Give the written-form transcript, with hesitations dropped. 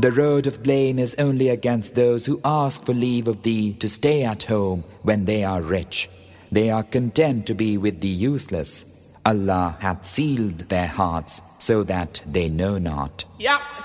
The rod of blame is only against those who ask for leave of thee to stay at home when they are rich. They are content to be with the useless. Allah hath sealed their hearts so that they know not.